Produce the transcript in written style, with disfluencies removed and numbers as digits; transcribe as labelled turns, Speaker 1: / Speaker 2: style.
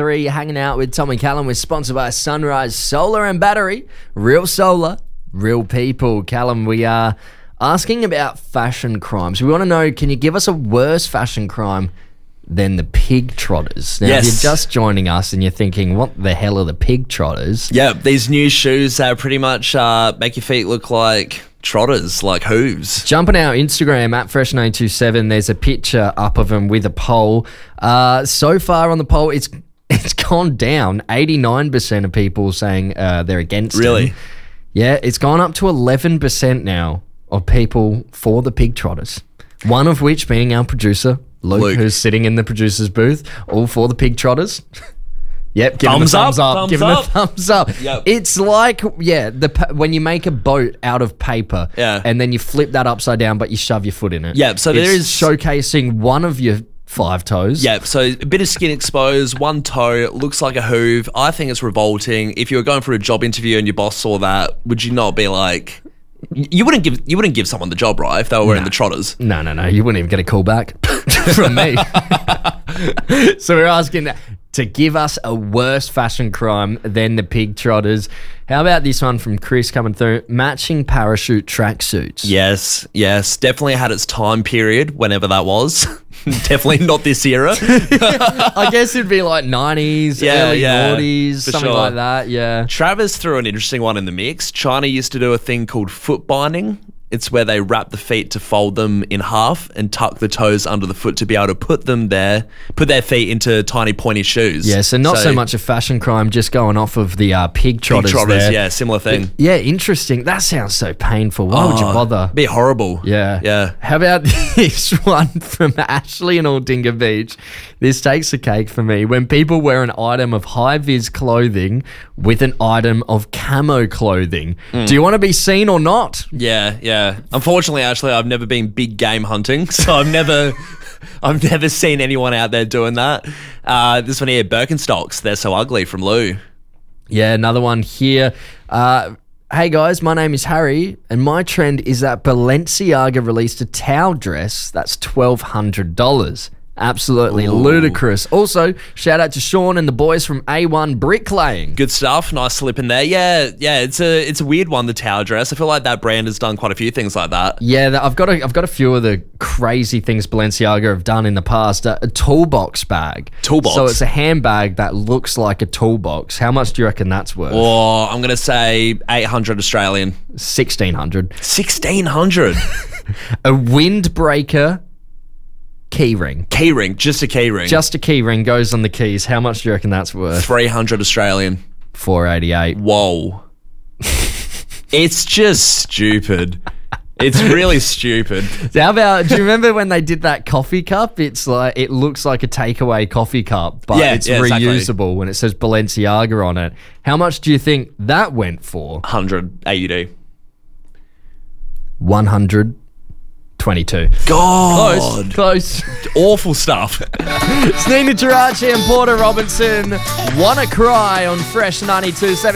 Speaker 1: 3, hanging out with Tommy Callum. We're sponsored by Sunrise Solar and Battery. Real solar, real people. Callum, we are asking about fashion crimes. We want to know, can you give us a worse fashion crime than the pig trotters? Now, if you're just joining us and you're thinking, what the hell are the pig trotters?
Speaker 2: Yeah, these new shoes pretty much make your feet look like trotters, like hooves.
Speaker 1: Jump on our Instagram at Fresh927. There's a picture up of them with a poll. So far on the poll, it's gone down. 89% of people saying they're against
Speaker 2: Really?
Speaker 1: them. Yeah, it's gone up to 11% now of people for the pig trotters. One of which being our producer, Luke, who's sitting in the producer's booth, all for the pig trotters. Yep, give him a thumbs up. Give him a thumbs up.
Speaker 2: Yep.
Speaker 1: It's like, when you make a boat out of paper and then you flip that upside down, but you shove your foot in it.
Speaker 2: Yeah, so there is
Speaker 1: showcasing one of your 5 toes.
Speaker 2: Yeah, so a bit of skin exposed, one toe, looks like a hoof. I think it's revolting. If you were going for a job interview and your boss saw that, would you not be like... You wouldn't give someone the job, right, if they were wearing the trotters?
Speaker 1: No. You wouldn't even get a call back from me. So we're asking to give us a worse fashion crime than the pig trotters. How about this one from Chris coming through? Matching parachute tracksuits.
Speaker 2: Yes. Definitely had its time period, whenever that was. Definitely not this era.
Speaker 1: I guess it'd be like 90s, early noughties, something like that, yeah.
Speaker 2: Travis threw an interesting one in the mix. China used to do a thing called foot binding. It's where they wrap the feet to fold them in half and tuck the toes under the foot to be able to put their feet into tiny pointy shoes.
Speaker 1: Yeah, so not so much a fashion crime, just going off of the pig trotters.
Speaker 2: Pig trotters,
Speaker 1: there.
Speaker 2: yeah, similar thing.
Speaker 1: Yeah, interesting. That sounds so painful. Why would you bother?
Speaker 2: Be horrible.
Speaker 1: Yeah. How about this one from Ashley in Aldinga Beach? This takes the cake for me. When people wear an item of high-vis clothing with an item of camo clothing. Do you want to be seen or not?
Speaker 2: Yeah. Unfortunately, Ashley, I've never been big game hunting, so I've never seen anyone out there doing that. This one here, Birkenstocks. They're so ugly, from Lou.
Speaker 1: Yeah, another one here. Hey guys, my name is Harry, and my trend is that Balenciaga released a towel dress that's $1,200. Absolutely ludicrous. Also, shout out to Sean and the boys from A1 Bricklaying.
Speaker 2: Good stuff. Nice slip in there. Yeah. It's a weird one, the towel dress. I feel like that brand has done quite a few things like that.
Speaker 1: Yeah, I've got a few of the crazy things Balenciaga have done in the past. A toolbox bag.
Speaker 2: Toolbox.
Speaker 1: So it's a handbag that looks like a toolbox. How much do you reckon that's worth?
Speaker 2: Oh, I'm gonna say 800 Australian.
Speaker 1: 1,600.
Speaker 2: 1,600.
Speaker 1: A windbreaker. Keyring.
Speaker 2: Just a keyring.
Speaker 1: Just a keyring goes on the keys. How much do you reckon that's worth?
Speaker 2: 300 Australian.
Speaker 1: 488.
Speaker 2: Whoa. It's just stupid. It's really stupid.
Speaker 1: How about, do you remember when they did that coffee cup? It's like, it looks like a takeaway coffee cup, but it's reusable
Speaker 2: exactly.
Speaker 1: when it says Balenciaga on it. How much do you think that went for?
Speaker 2: 100 AUD.
Speaker 1: 122.
Speaker 2: God.
Speaker 1: Close.
Speaker 2: Awful stuff.
Speaker 1: It's Nina Geraci and Porter Robinson. Wanna Cry on Fresh 92.7.